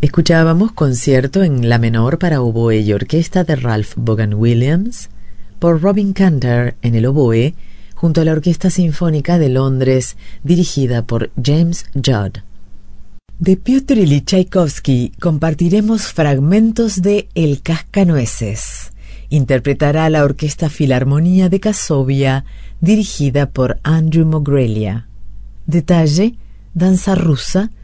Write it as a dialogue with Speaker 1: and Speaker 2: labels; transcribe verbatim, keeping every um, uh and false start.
Speaker 1: Escuchábamos concierto en la menor para oboe y orquesta de Ralph Vaughan Williams por Robin Cantor en el oboe junto a la Orquesta Sinfónica de Londres dirigida por James Judd. De Piotr Ilich Tchaikovsky compartiremos fragmentos de El Cascanueces. Interpretará la Orquesta Filarmonía de Kazovia dirigida por Andrew Mogrelia. Detalle: danza rusa